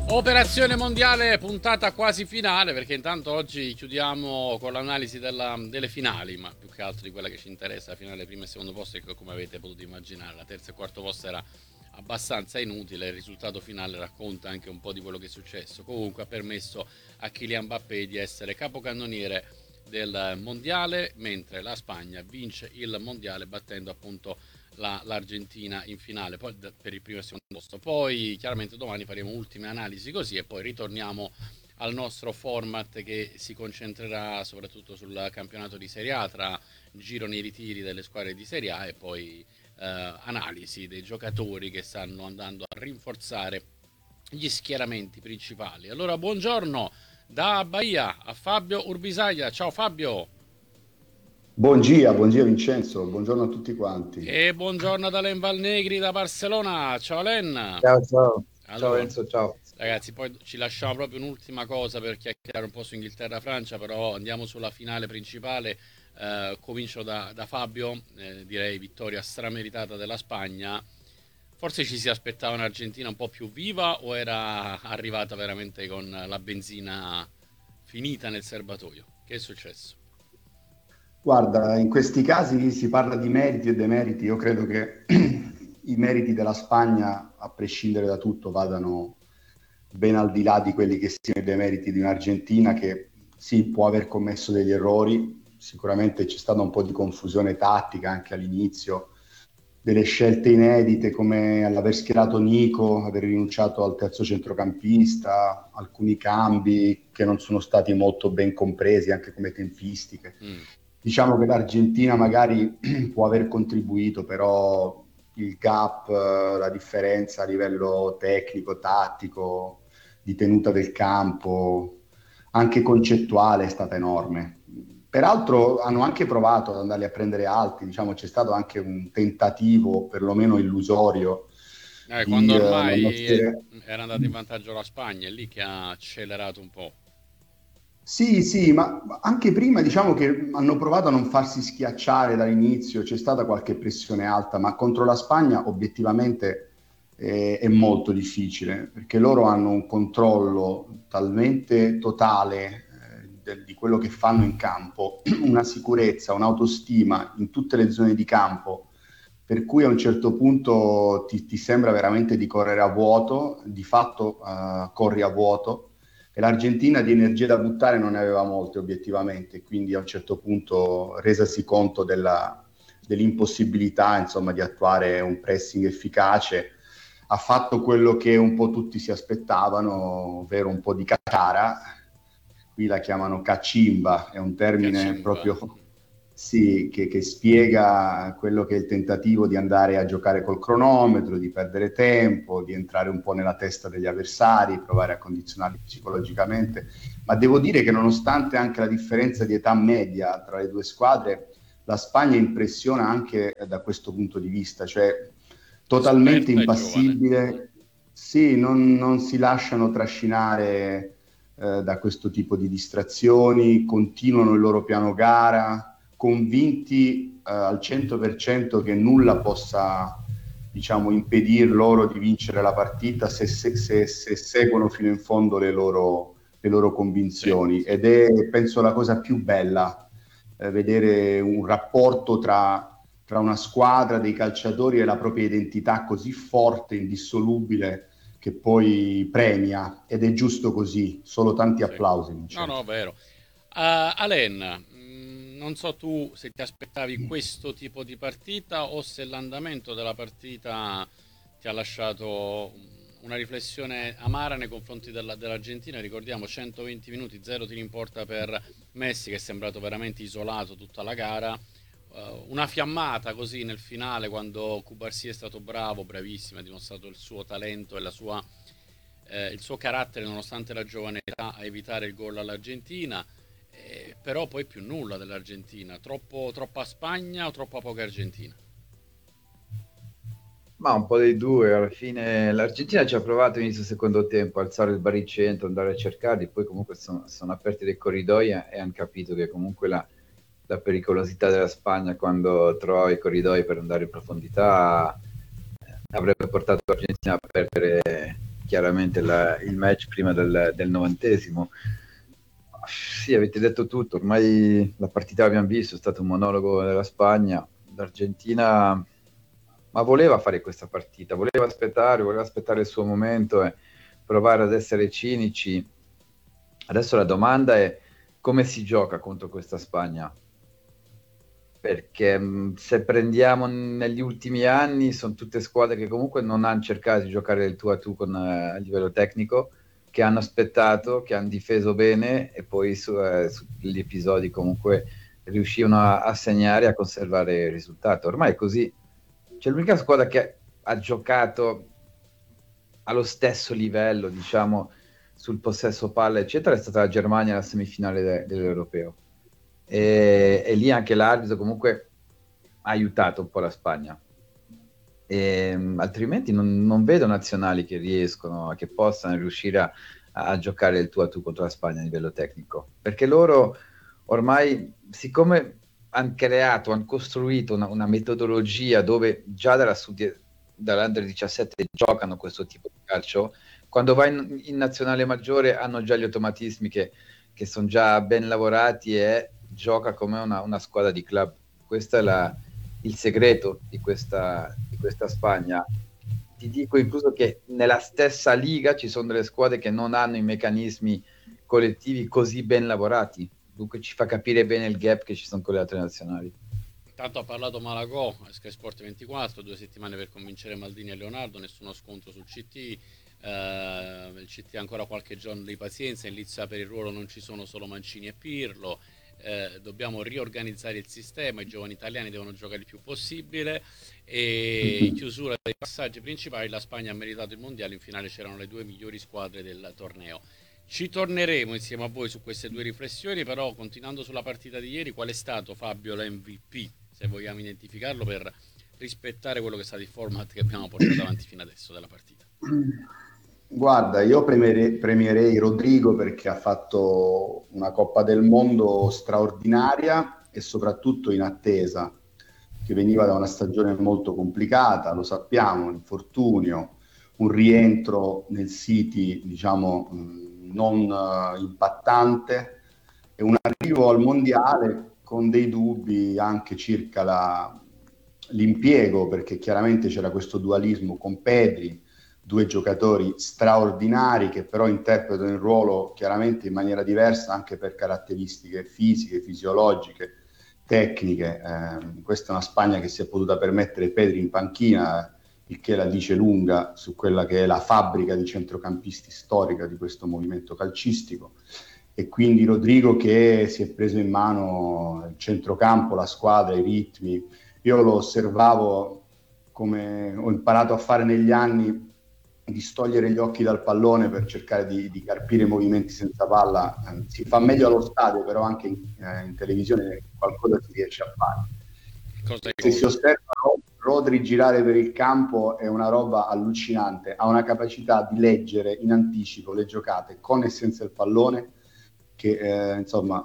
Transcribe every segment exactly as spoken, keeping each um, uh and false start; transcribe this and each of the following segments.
Operazione mondiale, puntata quasi finale, perché intanto oggi chiudiamo con l'analisi della, delle finali, ma più che altro di quella che ci interessa, la finale primo e secondo posto, che come avete potuto immaginare la terza e quarto posto era abbastanza inutile, il risultato finale racconta anche un po' di quello che è successo. Comunque ha permesso a Kylian Mbappé di essere capocannoniere del mondiale, mentre la Spagna vince il mondiale battendo appunto la, l'Argentina in finale, poi per il primo e secondo posto. Poi chiaramente domani faremo ultime analisi così e poi ritorniamo al nostro format che si concentrerà soprattutto sul campionato di Serie A, tra gironi e ritiri delle squadre di Serie A e poi eh, analisi dei giocatori che stanno andando a rinforzare gli schieramenti principali. Allora buongiorno da Bahia a Fabio Urbisaglia. Ciao Fabio. Buongiorno, buongiorno Vincenzo, buongiorno a tutti quanti. E buongiorno da Len Valnegri da Barcellona. Ciao Len. Ciao, ciao, ciao Allora, Enzo, ciao. ragazzi, poi ci lasciamo proprio un'ultima cosa per chiacchierare un po' su Inghilterra-Francia, però andiamo sulla finale principale. Eh, comincio da, da Fabio, eh, direi vittoria strameritata della Spagna. Forse ci si aspettava un'Argentina un po' più viva o era arrivata veramente con la benzina finita nel serbatoio? Che è successo? Guarda, in questi casi si parla di meriti e demeriti. Io credo che i meriti della Spagna, a prescindere da tutto, vadano ben al di là di quelli che siano i demeriti di un'Argentina che sì, può aver commesso degli errori. Sicuramente c'è stata un po' di confusione tattica anche all'inizio, delle scelte inedite come l'aver schierato Nico, aver rinunciato al terzo centrocampista, alcuni cambi che non sono stati molto ben compresi anche come tempistiche. Mm. Diciamo che l'Argentina magari può aver contribuito, però il gap, eh, la differenza a livello tecnico, tattico, di tenuta del campo, anche concettuale è stata enorme. Peraltro hanno anche provato ad andarli a prendere alti, diciamo c'è stato anche un tentativo, perlomeno illusorio, Eh, quando di eh, non ormai essere... era andata in vantaggio la Spagna, è lì che ha accelerato un po'. Sì, sì, ma anche prima diciamo che hanno provato a non farsi schiacciare dall'inizio, c'è stata qualche pressione alta, ma contro la Spagna obiettivamente eh, è molto difficile, perché loro hanno un controllo talmente totale eh, del- di quello che fanno in campo, una sicurezza, un'autostima in tutte le zone di campo, per cui a un certo punto ti, ti sembra veramente di correre a vuoto, di fatto eh, corri a vuoto e l'Argentina di energie da buttare non ne aveva molte obiettivamente, quindi a un certo punto resasi conto della, dell'impossibilità insomma, di attuare un pressing efficace, ha fatto quello che un po' tutti si aspettavano, ovvero un po' di caciara, qui la chiamano cacimba, è un termine Cacimba. proprio sì, che, che spiega quello che è il tentativo di andare a giocare col cronometro, di perdere tempo, di entrare un po' nella testa degli avversari, provare a condizionarli psicologicamente. Ma devo dire che nonostante anche la differenza di età media tra le due squadre, la Spagna impressiona anche da questo punto di vista, cioè totalmente Esperta e giovane. impassibile, sì, non, non si lasciano trascinare eh, da questo tipo di distrazioni, continuano il loro piano gara, convinti eh, al cento per cento che nulla possa, diciamo, impedir loro di vincere la partita se, se, se, se seguono fino in fondo le loro, le loro Sì, convinzioni. sì. Ed è, penso, la cosa più bella, eh, vedere un rapporto tra, tra una squadra, dei calciatori e la propria identità così forte, indissolubile, che poi premia, ed è giusto così. Solo tanti Sì. applausi, No, no, Vincenzo. vero. Uh, Alen, mh, non so tu se ti aspettavi questo tipo di partita o se l'andamento della partita ti ha lasciato una riflessione amara nei confronti della- dell'Argentina. Ricordiamo centoventi minuti, zero tiri in porta per Messi che è sembrato veramente isolato tutta la gara. Uh, una fiammata così nel finale quando Cubarsí è stato bravo, bravissimo, ha dimostrato il suo talento e la sua eh, il suo carattere nonostante la giovane età a evitare il gol all'Argentina, eh, però poi più nulla dell'Argentina, troppo, troppa Spagna o troppa poca Argentina? Ma un po' dei due, alla fine l'Argentina ci ha provato inizio secondo tempo, a alzare il baricentro, andare a cercarli, poi comunque sono, sono aperti dei corridoi e e hanno capito che comunque la, la pericolosità della Spagna quando trova i corridoi per andare in profondità avrebbe portato l'Argentina a perdere chiaramente la, il match prima del, del novantesimo. Sì, avete detto tutto, ormai la partita l'abbiamo visto, è stato un monologo della Spagna, l'Argentina ma voleva fare questa partita, voleva aspettare, voleva aspettare il suo momento e provare ad essere cinici. Adesso la domanda è come si gioca contro questa Spagna? Perché mh, se prendiamo negli ultimi anni sono tutte squadre che comunque non hanno cercato di giocare il tu a tu con, eh, a livello tecnico, che hanno aspettato, che hanno difeso bene e poi su, eh, sugli episodi comunque riuscivano a, a segnare e a conservare il risultato. Ormai è così. C'è l'unica squadra che ha giocato allo stesso livello, diciamo, sul possesso palla, eccetera, è stata la Germania alla semifinale de- dell'Europeo. E, e lì anche l'arbitro comunque ha aiutato un po' la Spagna. E, altrimenti non, non vedo nazionali che riescono, che possano riuscire a, a giocare il tu a tu contro la Spagna a livello tecnico. Perché loro ormai, siccome hanno creato, hanno costruito una, una metodologia dove già dalla sud- dall'Under diciassette giocano questo tipo di calcio, quando vai in, in nazionale maggiore hanno già gli automatismi che, che sono già ben lavorati e gioca come una, una squadra di club. Questo è la, il segreto di questa, di questa Spagna. Ti dico incluso che nella stessa liga ci sono delle squadre che non hanno i meccanismi collettivi così ben lavorati. Dunque ci fa capire bene il gap che ci sono con le altre nazionali. Intanto ha parlato Malagò, Sky Sport ventiquattro, due settimane per convincere Maldini e Leonardo, nessuno scontro sul C T, eh, il C T ha ancora qualche giorno di pazienza, in lizza per il ruolo non ci sono solo Mancini e Pirlo, eh, dobbiamo riorganizzare il sistema, i giovani italiani devono giocare il più possibile e in chiusura dei passaggi principali la Spagna ha meritato il mondiale, in finale c'erano le due migliori squadre del torneo. Ci torneremo insieme a voi su queste due riflessioni, però continuando sulla partita di ieri, qual è stato, Fabio, l'M V P, se vogliamo identificarlo, per rispettare quello che è stato il format che abbiamo portato avanti fino adesso della partita? Guarda, io premierei, premierei Rodrigo perché ha fatto una Coppa del Mondo straordinaria e soprattutto in attesa, che veniva da una stagione molto complicata, lo sappiamo, un infortunio, un rientro nel City, diciamo, non uh, impattante e un arrivo al mondiale con dei dubbi anche circa la, l'impiego, perché chiaramente c'era questo dualismo con Pedri, due giocatori straordinari che però interpretano il ruolo chiaramente in maniera diversa anche per caratteristiche fisiche, fisiologiche, tecniche. Eh, questa è una Spagna che si è potuta permettere Pedri in panchina, il che la dice lunga su quella che è la fabbrica di centrocampisti storica di questo movimento calcistico, e quindi Rodrigo che si è preso in mano il centrocampo, la squadra, i ritmi. Io lo osservavo, come ho imparato a fare negli anni, di stogliere gli occhi dal pallone per cercare di, di carpire movimenti senza palla. Eh, si fa meglio allo stadio, però anche in, eh, in televisione qualcosa si riesce a fare. Cosa Se si osserva Rodri girare per il campo è una roba allucinante, ha una capacità di leggere in anticipo le giocate con e senza il pallone che eh, insomma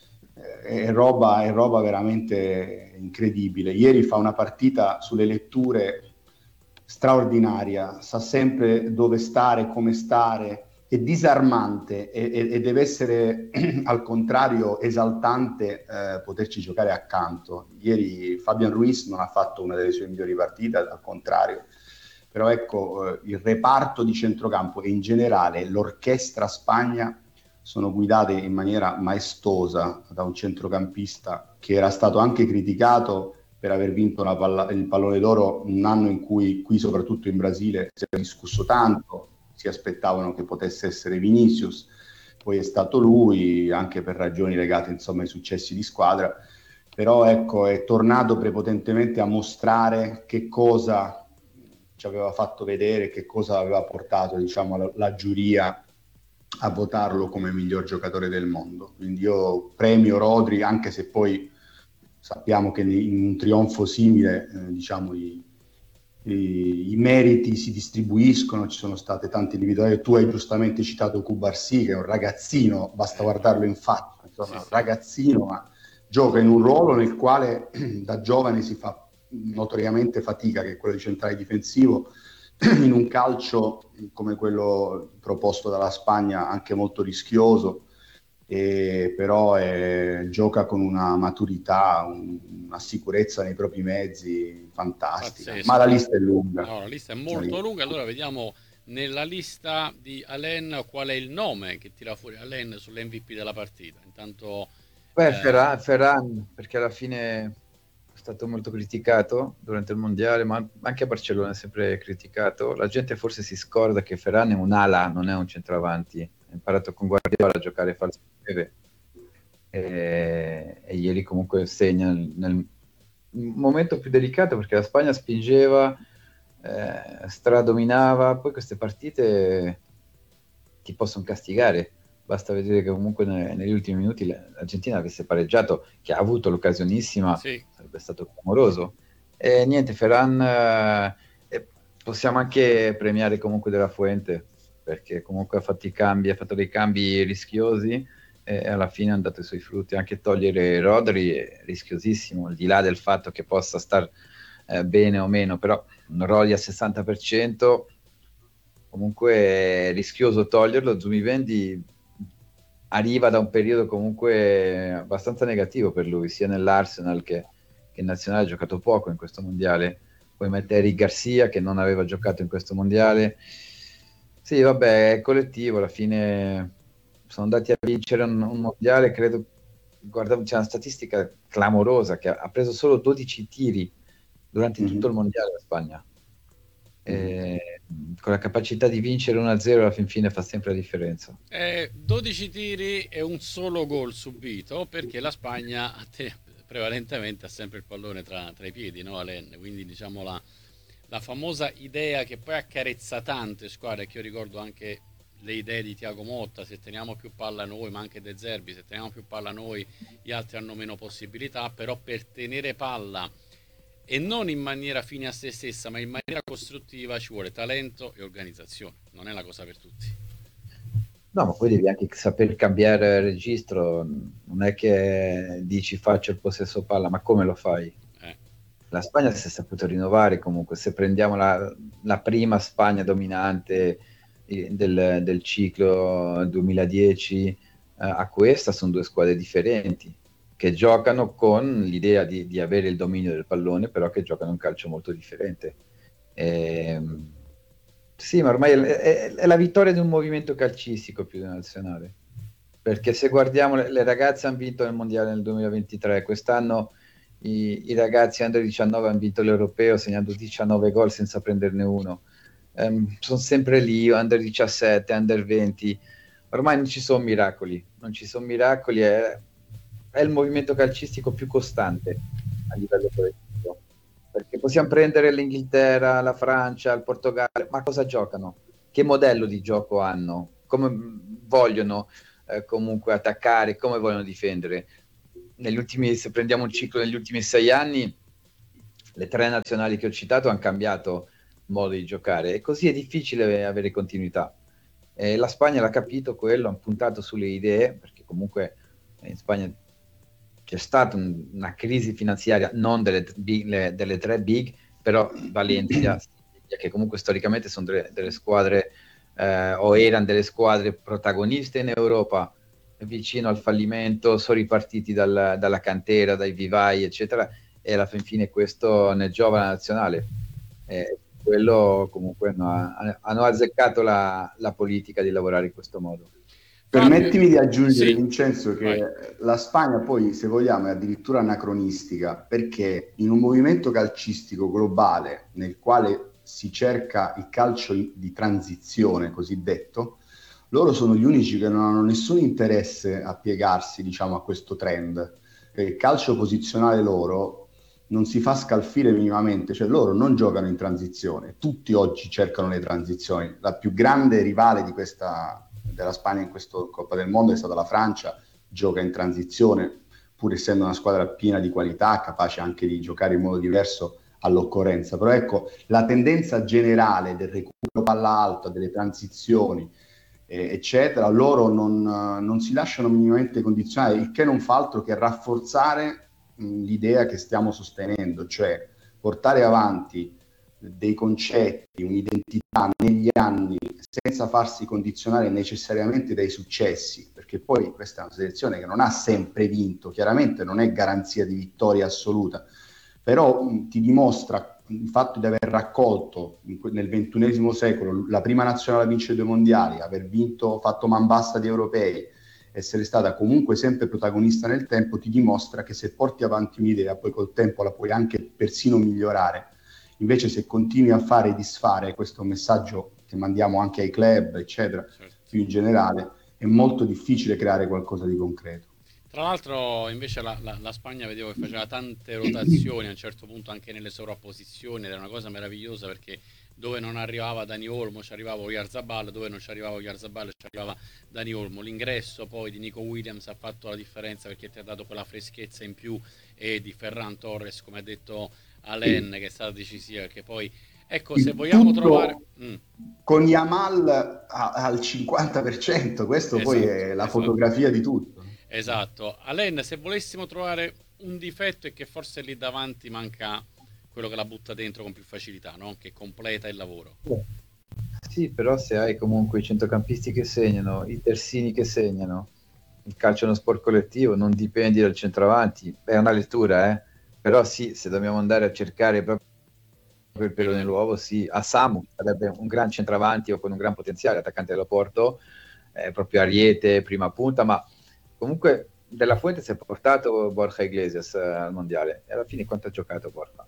è roba, è roba veramente incredibile. Ieri fa una partita sulle letture straordinaria, sa sempre dove stare, come stare, è disarmante e, e, e deve essere al contrario esaltante eh, poterci giocare accanto. Ieri Fabian Ruiz non ha fatto una delle sue migliori partite, al contrario, però ecco eh, il reparto di centrocampo e in generale l'orchestra Spagna sono guidate in maniera maestosa da un centrocampista che era stato anche criticato per aver vinto una palla- il pallone d'oro un anno in cui qui soprattutto in Brasile si è discusso tanto, si aspettavano che potesse essere Vinicius, poi è stato lui anche per ragioni legate insomma ai successi di squadra, però ecco è tornato prepotentemente a mostrare che cosa ci aveva fatto vedere, che cosa aveva portato diciamo la, la giuria a votarlo come miglior giocatore del mondo. Quindi io premio Rodri, anche se poi sappiamo che in un trionfo simile eh, diciamo i, i, i meriti si distribuiscono, ci sono state tante individualità. Tu hai giustamente citato Cubarsí, che è un ragazzino, basta guardarlo in faccia, insomma, sì, sì. Un ragazzino, ma gioca in un ruolo nel quale da giovane si fa notoriamente fatica, che è quello di centrale difensivo, in un calcio come quello proposto dalla Spagna, anche molto rischioso, e però eh, gioca con una maturità, un, una sicurezza nei propri mezzi fantastica. Ma Pazzesco. la lista è lunga. No, la lista è La molto lista. lunga, allora vediamo nella lista di Alain qual è il nome che tira fuori Alain sull'M V P della partita. Intanto Beh, eh, Ferran, Ferran, perché alla fine è stato molto criticato durante il mondiale, ma anche a Barcellona è sempre criticato. La gente forse si scorda che Ferran è un'ala, non è un centravanti. Ha imparato con Guardiola a giocare falso nove e, e ieri comunque segna nel momento più delicato perché la Spagna spingeva, eh, stradominava, poi queste partite ti possono castigare. Basta vedere che comunque ne, negli ultimi minuti l'Argentina avesse pareggiato, che ha avuto l'occasionissima, sì, sarebbe stato clamoroso. E niente, Ferran, eh, possiamo anche premiare comunque De La Fuente, perché comunque ha fatto i cambi, ha fatto dei cambi rischiosi e alla fine hanno dato i suoi frutti. Anche togliere Rodri è rischiosissimo, al di là del fatto che possa star eh, bene o meno, però un Rodri al sessanta per cento comunque è rischioso toglierlo. Zubimendi arriva da un periodo comunque abbastanza negativo per lui, sia nell'Arsenal che, che in nazionale, ha giocato poco in questo mondiale. Poi mette Eric Garcia che non aveva giocato in questo mondiale. Sì, vabbè, è collettivo, alla fine sono andati a vincere un, un mondiale, credo, guardavo, c'è una statistica clamorosa, che ha, ha preso solo dodici tiri durante Mm-hmm. tutto il mondiale la Spagna. E, con la capacità di vincere uno a zero alla fin fine fa sempre la differenza. eh, dodici tiri e un solo gol subito perché la Spagna a te, prevalentemente ha sempre il pallone tra, tra i piedi, no Alain? Quindi diciamo la, la famosa idea che poi accarezza tante squadre, che io ricordo anche le idee di Thiago Motta: se teniamo più palla noi, ma anche De Zerbi, se teniamo più palla noi gli altri hanno meno possibilità. Però per tenere palla, e non in maniera fine a se stessa, ma in maniera costruttiva, ci vuole talento e organizzazione. Non è la cosa per tutti. No, ma poi devi anche saper cambiare registro, non è che dici faccio il possesso palla, ma come lo fai? Eh. La Spagna si è saputo rinnovare comunque, se prendiamo la, la prima Spagna dominante del, del ciclo duemiladieci eh, a questa, sono due squadre differenti, che giocano con l'idea di, di avere il dominio del pallone, però che giocano un calcio molto differente. E, sì, ma ormai è, è, è la vittoria di un movimento calcistico più nazionale, perché se guardiamo le, le ragazze hanno vinto il mondiale nel duemilaventitré, quest'anno i, i ragazzi under diciannove hanno vinto l'europeo segnando diciannove gol senza prenderne uno. Um, sono sempre lì, under diciassette, under venti, ormai non ci sono miracoli, non ci sono miracoli, è, è il movimento calcistico più costante a livello collettivo, perché possiamo prendere l'Inghilterra, la Francia, il Portogallo, ma cosa giocano? Che modello di gioco hanno? Come vogliono eh, comunque attaccare, come vogliono difendere? Negli ultimi, se prendiamo un ciclo negli ultimi sei anni, le tre nazionali che ho citato hanno cambiato modo di giocare e così è difficile avere continuità. E la Spagna l'ha capito quello, ha puntato sulle idee, perché comunque in Spagna c'è stata un, una crisi finanziaria, non delle, big, delle tre big, però Valencia, che comunque storicamente sono delle, delle squadre eh, o erano delle squadre protagoniste in Europa, vicino al fallimento, sono ripartiti dal, dalla cantera, dai vivai eccetera, e alla fin fine questo ne giova la nazionale. Eh, quello comunque no, hanno azzeccato la, la politica di lavorare in questo modo. Permettimi di aggiungere, sì, Vincenzo, che vai. la Spagna poi, se vogliamo, è addirittura anacronistica, perché in un movimento calcistico globale nel quale si cerca il calcio di transizione cosiddetto, loro sono gli unici che non hanno nessun interesse a piegarsi, diciamo, a questo trend. Il calcio posizionale loro non si fa scalfire minimamente, cioè loro non giocano in transizione, tutti oggi cercano le transizioni. La più grande rivale di questa, della Spagna in questa Coppa del Mondo è stata la Francia, gioca in transizione, pur essendo una squadra piena di qualità, capace anche di giocare in modo diverso all'occorrenza. Però ecco, la tendenza generale del recupero palla alta, delle transizioni, eh, eccetera, loro non, non si lasciano minimamente condizionare, il che non fa altro che rafforzare l'idea che stiamo sostenendo, cioè portare avanti dei concetti, un'identità negli anni senza farsi condizionare necessariamente dai successi, perché poi questa è una selezione che non ha sempre vinto, chiaramente non è garanzia di vittoria assoluta, però mh, ti dimostra il fatto di aver raccolto in, nel ventunesimo secolo la prima nazionale a vincere due mondiali, aver vinto, fatto man bassa di europei, essere stata comunque sempre protagonista nel tempo, ti dimostra che se porti avanti un'idea, poi col tempo la puoi anche persino migliorare. Invece se continui a fare e disfare, questo è un messaggio che mandiamo anche ai club, eccetera, certo, più in generale, è molto difficile creare qualcosa di concreto. Tra l'altro invece la, la, la Spagna vedevo che faceva tante rotazioni a un certo punto anche nelle sovrapposizioni, ed era una cosa meravigliosa, perché dove non arrivava Dani Olmo ci arrivava Oyarzabal, dove non ci arrivava Oyarzabal ci arrivava Dani Olmo. L'ingresso poi di Nico Williams ha fatto la differenza, perché ti ha dato quella freschezza in più, e di Ferran Torres, come ha detto Alain, che è stata decisiva, perché poi ecco, se vogliamo trovare mm. con Yamal a, al cinquanta per cento, questo esatto, poi è la esatto. fotografia di tutto. Esatto. Alain, se volessimo trovare un difetto, è che forse lì davanti manca quello che la butta dentro con più facilità, no? Che completa il lavoro. Sì, però se hai comunque i centrocampisti che segnano, i terzini che segnano, il calcio è uno sport collettivo, non dipendi dal centravanti, è una lettura, eh? Però sì, se dobbiamo andare a cercare proprio il pelo nell'uovo, sì, a Samu sarebbe un gran centravanti o con un gran potenziale, attaccante dell'Oporto, eh, proprio Ariete, prima punta, ma comunque Della Fuente si è portato Borja Iglesias eh, al mondiale, e alla fine quanto ha giocato Borja?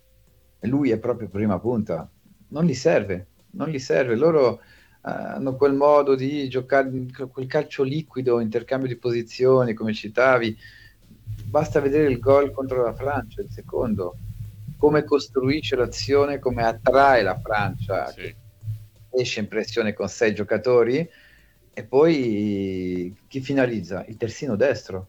E lui è proprio prima punta, non gli serve, non gli serve, loro uh, hanno quel modo di giocare, quel calcio liquido, intercambio di posizioni, come citavi, basta vedere il gol contro la Francia, il secondo, come costruisce l'azione, come attrae la Francia, sì, che esce in pressione con sei giocatori, e poi chi finalizza? Il terzino destro.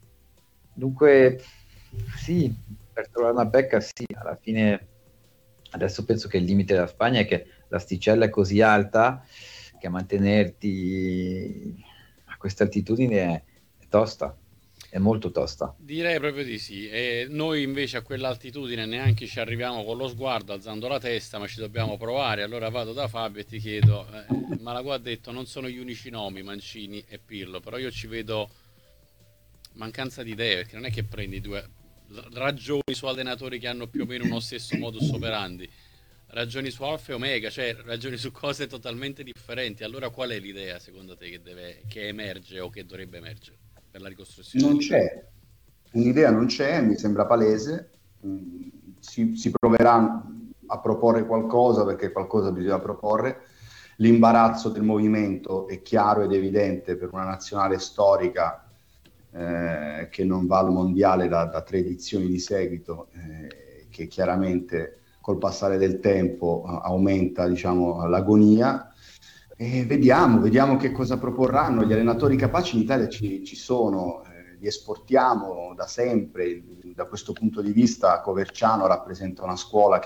Dunque sì, per trovare una becca sì, alla fine adesso penso che il limite della Spagna è che l'asticella è così alta che mantenerti a questa altitudine è, è tosta, è molto tosta. Direi proprio di sì, e noi invece a quell'altitudine neanche ci arriviamo con lo sguardo, alzando la testa, ma ci dobbiamo provare. Allora vado da Fabio e ti chiedo, eh, Malagò ha detto non sono gli unici nomi, Mancini e Pirlo, però io ci vedo mancanza di idee, perché non è che prendi due ragioni su allenatori che hanno più o meno uno stesso modus operandi, ragioni su Alfa e Omega, cioè ragioni su cose totalmente differenti. Allora qual è l'idea secondo te che deve, che emerge o che dovrebbe emergere per la ricostruzione? Non c'è, un'idea non c'è, mi sembra palese, si, si proverà a proporre qualcosa, perché qualcosa bisogna proporre. L'imbarazzo del movimento è chiaro ed evidente per una nazionale storica eh, che non va al mondiale da, da tre edizioni di seguito, eh, che chiaramente col passare del tempo aumenta, diciamo, l'agonia. E vediamo, vediamo che cosa proporranno. Gli allenatori capaci in Italia ci, ci sono, eh, li esportiamo da sempre. Da questo punto di vista Coverciano rappresenta una scuola che